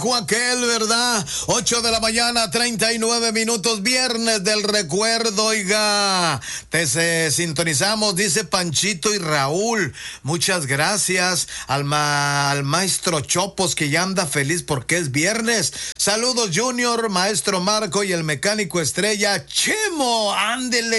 dijo aquel, ¿verdad? 8 de la mañana, 39 minutos, viernes del recuerdo, oiga. Sintonizamos, dice Panchito y Raúl. Muchas gracias al maestro Chopos, que ya anda feliz porque es viernes. Saludos, Junior, maestro Marco y el mecánico estrella Chemo. Ándele,